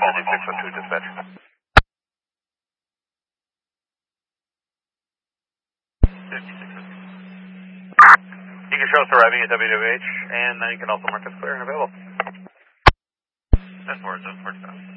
602 dispatch. You can show us arriving at WWH, and then you can also mark us clear and available. That's 4, 45.